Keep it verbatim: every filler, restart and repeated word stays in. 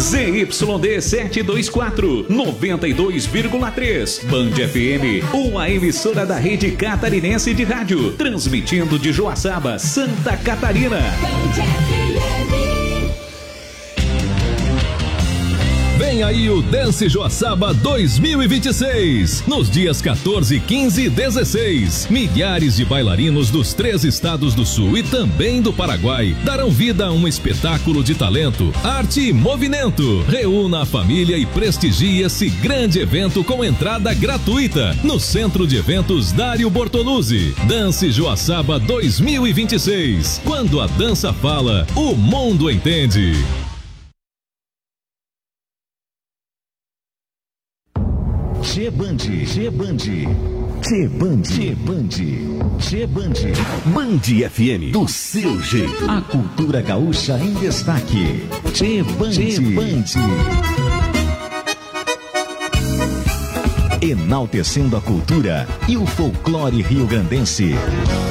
Z Y D setecentos e vinte e quatro, noventa e dois vírgula três. Band F M, uma emissora da rede catarinense de rádio, transmitindo de Joaçaba, Santa Catarina. Vem aí o Dance Joaçaba dois mil e vinte e seis. Nos dias quatorze, quinze e dezesseis, milhares de bailarinos dos três estados do Sul e também do Paraguai darão vida a um espetáculo de talento, arte e movimento. Reúna a família e prestigie esse grande evento com entrada gratuita no Centro de Eventos Dário Bortoluzzi. Dance Joaçaba dois mil e vinte e seis. Quando a dança fala, o mundo entende. Tchê Band, Tchê Band, Tchê Band, Tchê Band, Tchê Band, Band F M, do seu jeito. A cultura gaúcha em destaque. Tchê Band, Tchê Band. Enaltecendo a cultura e o folclore riograndense.